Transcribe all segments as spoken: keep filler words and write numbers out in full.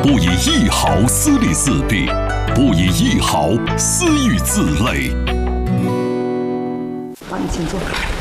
不以一毫私利私弊，不以一毫私欲自累。 好，你请坐。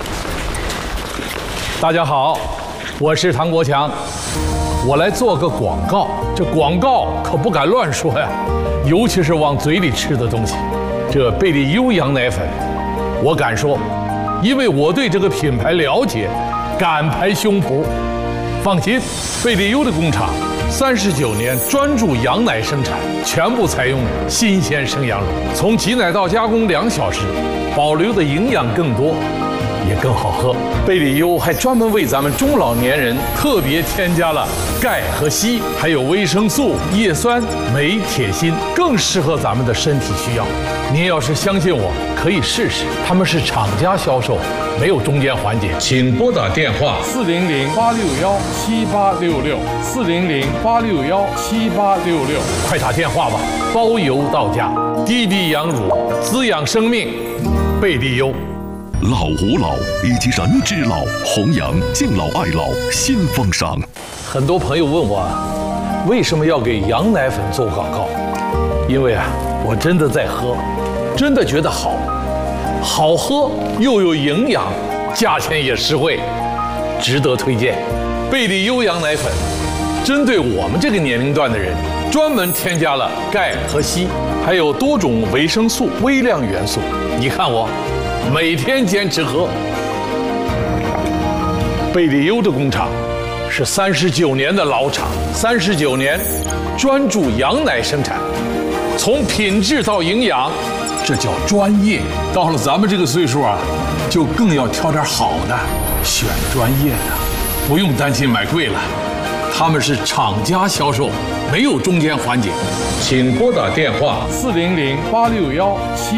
大家好，我是唐国强，我来做个广告。这广告可不敢乱说呀，尤其是往嘴里吃的东西。这贝利优羊奶粉，我敢说，因为我对这个品牌了解，敢拍胸脯。放心，贝利优的工厂三十九年专注羊奶生产，全部采用新鲜生羊乳，从挤奶到加工两小时，保留的营养更多，也更好喝。贝利优还专门为咱们中老年人特别添加了钙和硒，还有维生素、叶酸、镁、铁、锌，更适合咱们的身体需要。您要是相信我，可以试试。他们是厂家销售，没有中间环节。请拨打电话四零零八六幺七八六六四零零八六幺七八六六，快打电话吧，包邮到家。滴滴羊乳，滋养生命，贝利优。 老吾老以及人之老，弘扬敬老爱老新风尚。 很多朋友问我，为什么要给羊奶粉做广告？因为啊，我真的在喝，真的觉得好，好喝又有营养，价钱也实惠，值得推荐。贝利优羊奶粉，针对我们这个年龄段的人，专门添加了钙和硒，还有多种维生素、微量元素。你看我。每天坚持喝。贝利优的工厂是三十九年的老厂，三十九年专注羊奶生产，从品质到营养，这叫专业。到了咱们这个岁数啊，就更要挑点好的，选专业的，不用担心买贵了。他们是厂家销售，没有中间环节。请拨打电话四零零八六幺七。